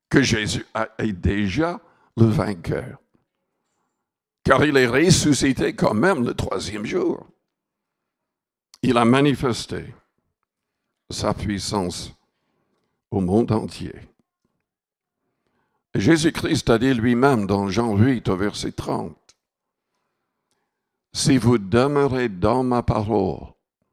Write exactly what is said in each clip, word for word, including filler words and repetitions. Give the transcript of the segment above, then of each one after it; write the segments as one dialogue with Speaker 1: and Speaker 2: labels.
Speaker 1: que Jésus est déjà le vainqueur. Car il est ressuscité quand même le troisième jour. Il a manifesté sa puissance au monde entier. Et Jésus-Christ a dit lui-même dans Jean huit au verset trente, « Si vous demeurez dans ma parole,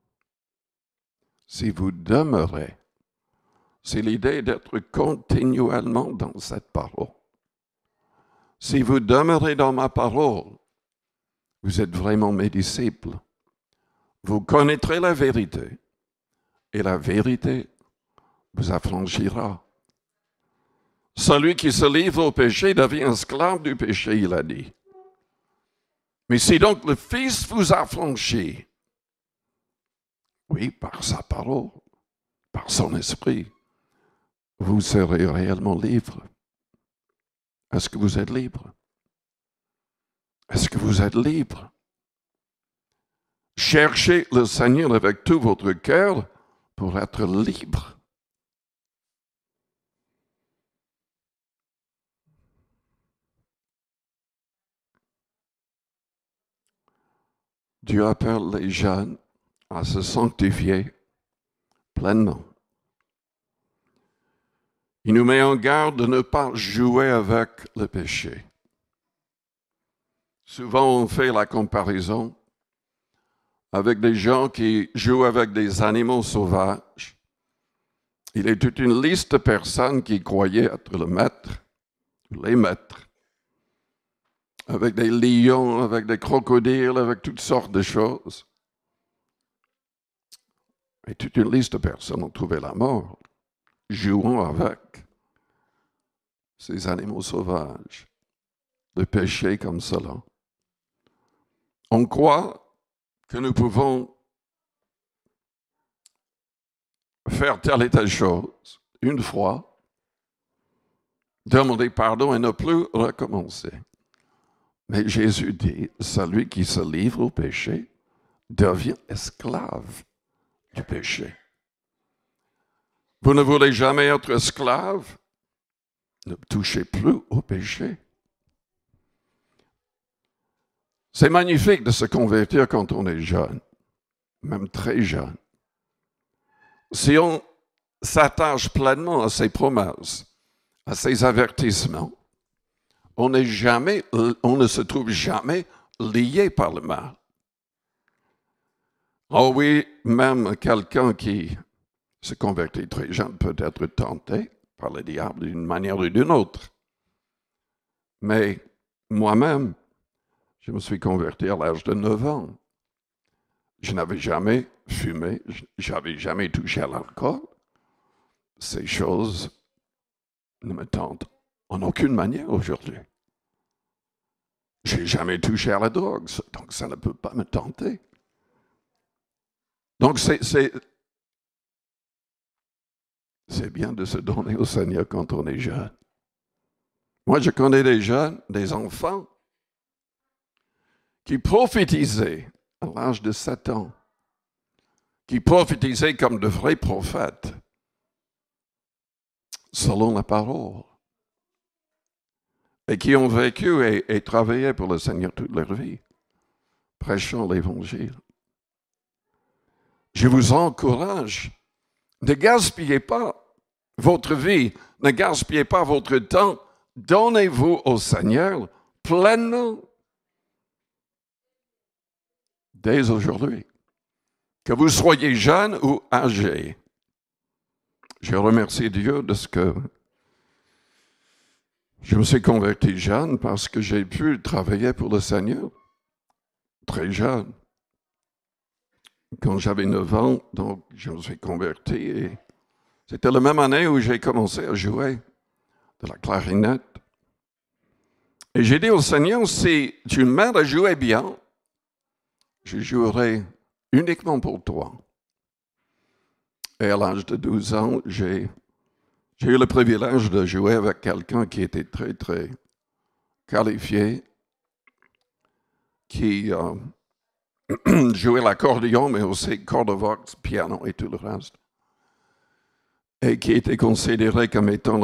Speaker 1: si vous demeurez, c'est l'idée d'être continuellement dans cette parole. Si vous demeurez dans ma parole, vous êtes vraiment mes disciples. Vous connaîtrez la vérité, et la vérité vous affranchira. Celui qui se livre au péché devient esclave du péché, il a dit. Mais si donc le Fils vous affranchit, oui, par sa parole, par son esprit, vous serez réellement libre. Est-ce que vous êtes libre? Est-ce que vous êtes libre? Cherchez le Seigneur avec tout votre cœur pour être libre. Dieu appelle les jeunes à se sanctifier pleinement. Il nous met en garde de ne pas jouer avec le péché. Souvent, on fait la comparaison avec des gens qui jouent avec des animaux sauvages. Il est toute une liste de personnes qui croyaient être le maître, les maîtres, avec des lions, avec des crocodiles, avec toutes sortes de choses. Et toute une liste de personnes ont trouvé la mort, jouant avec ces animaux sauvages, de péché comme cela. On croit que nous pouvons faire telle et telle chose une fois, demander pardon et ne plus recommencer. Mais Jésus dit, celui qui se livre au péché devient esclave du péché. Vous ne voulez jamais être esclave? Ne touchez plus au péché. C'est magnifique de se convertir quand on est jeune, même très jeune. Si on s'attache pleinement à ses promesses, à ses avertissements, on n'est jamais, on ne se trouve jamais lié par le mal. Oh oui, même quelqu'un qui se convertit très jeune peut être tenté par le diable d'une manière ou d'une autre. Mais moi-même, je me suis converti à l'âge de neuf ans. Je n'avais jamais fumé, je n'avais jamais touché à l'alcool. Ces choses ne me tentent en aucune manière aujourd'hui. Je n'ai jamais touché à la drogue, donc ça ne peut pas me tenter. Donc c'est, c'est, c'est bien de se donner au Seigneur quand on est jeune. Moi, je connais des jeunes, des enfants, qui prophétisaient à l'âge de sept ans, qui prophétisaient comme de vrais prophètes, selon la parole, et qui ont vécu et, et travaillé pour le Seigneur toute leur vie, prêchant l'Évangile. Je vous encourage, ne gaspillez pas votre vie, ne gaspillez pas votre temps, donnez-vous au Seigneur pleinement dès aujourd'hui. Que vous soyez jeune ou âgé. Je remercie Dieu de ce que je me suis converti jeune parce que j'ai pu travailler pour le Seigneur très jeune. Quand j'avais neuf ans, donc je me suis converti et c'était la même année où j'ai commencé à jouer de la clarinette. Et j'ai dit au Seigneur, si tu m'aides à jouer bien, je jouerai uniquement pour toi. Et à l'âge de douze ans, j'ai, j'ai eu le privilège de jouer avec quelqu'un qui était très, très qualifié, qui euh, jouait l'accordéon, mais aussi corde voix, piano et tout le reste, et qui était considéré comme étant